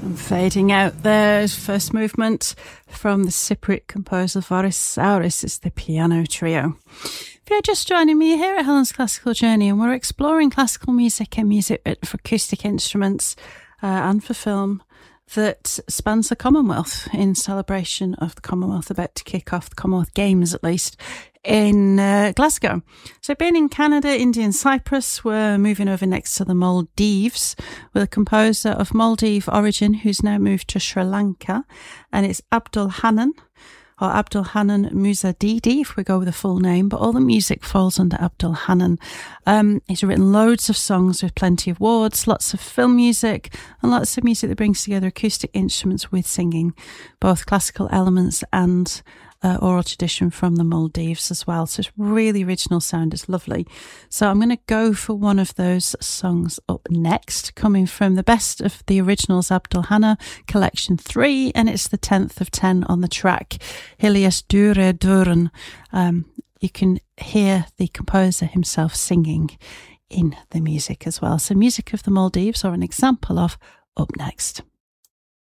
And fading out there, first movement from the Cypriot composer Voris Sauris. It's the piano trio. If you're just joining me here at Helen's Classical Journey, and we're exploring classical music and music for acoustic instruments and for film that spans the Commonwealth, in celebration of the Commonwealth about to kick off, the Commonwealth Games at least, in Glasgow. So being in Canada, India and Cyprus, we're moving over next to the Maldives with a composer of Maldive origin who's now moved to Sri Lanka, and it's Abdul Hanan, or Abdul Hanan Musadidi, if we go with the full name, but all the music falls under Abdul Hanan. He's written loads of songs with plenty of awards, lots of film music, and lots of music that brings together acoustic instruments with singing, both classical elements and oral tradition from the Maldives as well. So it's really original sound. It's lovely. So I'm going to go for one of those songs up next, coming from the best of the originals, Abdul Hanan Collection 3, and it's the 10th of 10 on the track, Hilias Dure Duren. You can hear the composer himself singing in the music as well. So music of the Maldives, or an example of, up next.